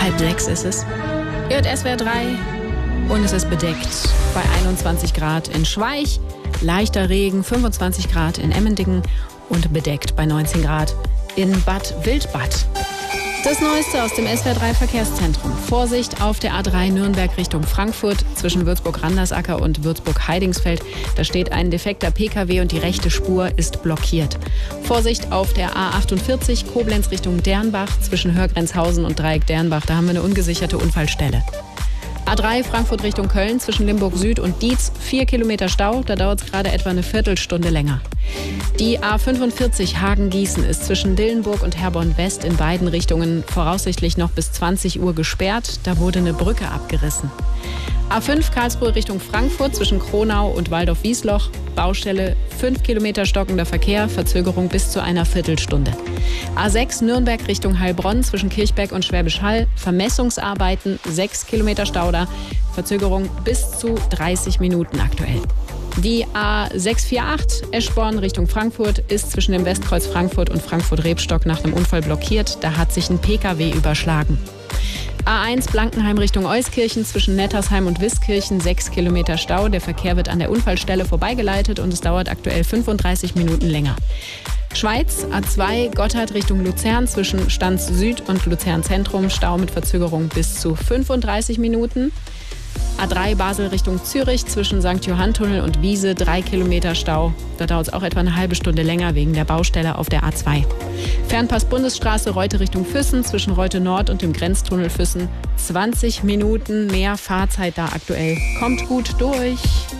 5:30 ist es. Ihr hört SWR 3 und es ist bedeckt bei 21 Grad in Schweich, leichter Regen, 25 Grad in Emmendingen und bedeckt bei 19 Grad in Bad Wildbad. Das Neueste aus dem SWR 3 Verkehrszentrum. Vorsicht auf der A3 Nürnberg Richtung Frankfurt zwischen Würzburg-Randersacker und Würzburg-Heidingsfeld. Da steht ein defekter Pkw und die rechte Spur ist blockiert. Vorsicht auf der A48 Koblenz Richtung Dernbach zwischen Hörgrenzhausen und Dreieck Dernbach. Da haben wir eine ungesicherte Unfallstelle. A3 Frankfurt Richtung Köln zwischen Limburg Süd und Dietz, 4 Kilometer Stau, da dauert es gerade etwa eine Viertelstunde länger. Die A45 Hagen-Gießen ist zwischen Dillenburg und Herborn West in beiden Richtungen voraussichtlich noch bis 20 Uhr gesperrt, da wurde eine Brücke abgerissen. A5 Karlsruhe Richtung Frankfurt zwischen Kronau und Waldorf-Wiesloch, Baustelle, 5 Kilometer stockender Verkehr, Verzögerung bis zu einer Viertelstunde. A6 Nürnberg Richtung Heilbronn zwischen Kirchberg und Schwäbisch Hall, Vermessungsarbeiten, 6 Kilometer Stauder, Verzögerung bis zu 30 Minuten aktuell. Die A648 Eschborn Richtung Frankfurt ist zwischen dem Westkreuz Frankfurt und Frankfurt-Rebstock nach einem Unfall blockiert, da hat sich ein Pkw überschlagen. A1 Blankenheim Richtung Euskirchen zwischen Nettersheim und Wiskirchen, 6 Kilometer Stau. Der Verkehr wird an der Unfallstelle vorbeigeleitet und es dauert aktuell 35 Minuten länger. Schweiz, A2 Gotthard Richtung Luzern zwischen Stanz Süd und Luzern Zentrum, Stau mit Verzögerung bis zu 35 Minuten. A3 Basel Richtung Zürich zwischen St. Johann-Tunnel und Wiese, 3 Kilometer Stau. Da dauert es auch etwa eine halbe Stunde länger wegen der Baustelle auf der A2. Fernpass Bundesstraße Reute Richtung Füssen zwischen Reute Nord und dem Grenztunnel Füssen. 20 Minuten mehr Fahrzeit da aktuell. Kommt gut durch.